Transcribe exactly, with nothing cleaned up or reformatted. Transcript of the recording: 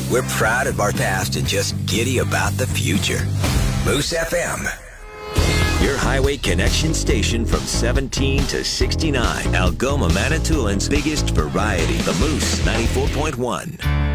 We're proud of our past and just giddy about the future. Moose F M. Your highway connection station from seventeen to sixty-nine. Algoma, Manitoulин's biggest variety. The Moose ninety-four point one.